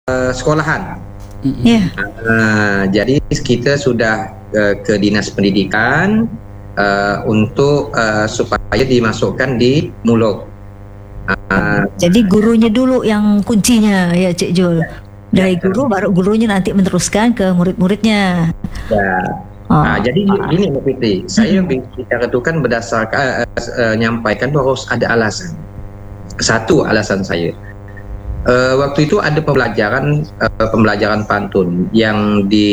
sekolahan. Ya. Jadi kita sudah ke Dinas Pendidikan untuk supaya dimasukkan di Mulog. Jadi gurunya dulu yang kuncinya ya Cik Jul. Dari guru baru gurunya nanti meneruskan ke murid-muridnya. Ya. Jadi gini Mbak Fitri, saya bicara itu kan berdasarkan nyampaikan itu harus ada alasan. Satu alasan saya, waktu itu ada pembelajaran pantun yang